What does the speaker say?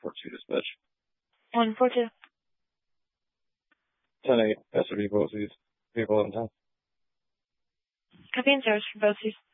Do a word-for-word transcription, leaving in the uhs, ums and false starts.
four two dispatch. one four two. ten eight, S R B both these. Vehicle in town. Copy and service for both these.